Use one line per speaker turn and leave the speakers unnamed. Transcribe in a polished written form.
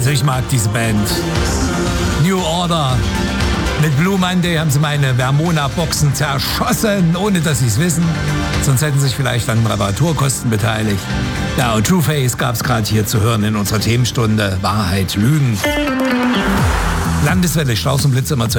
Also ich mag diese Band. New Order. Mit Blue Monday haben sie meine Vermona-Boxen zerschossen, ohne dass sie es wissen. Sonst hätten sie sich vielleicht an Reparaturkosten beteiligt. Ja, und True Face gab es gerade hier zu hören in unserer Themenstunde Wahrheit, Lügen. Landeswelle, Strauß und Blitz immer zu